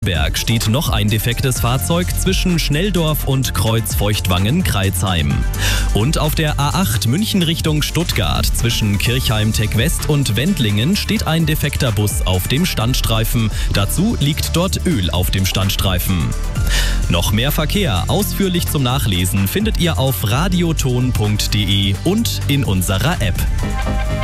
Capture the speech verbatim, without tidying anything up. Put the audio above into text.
Berg steht noch ein defektes Fahrzeug zwischen Schnelldorf und Kreuzfeuchtwangen-Kreilsheim. Und auf der A acht München Richtung Stuttgart zwischen Kirchheim-Tech West und Wendlingen steht ein defekter Bus auf dem Standstreifen. Dazu liegt dort Öl auf dem Standstreifen. Noch mehr Verkehr ausführlich zum Nachlesen findet ihr auf radioton punkt de und in unserer App.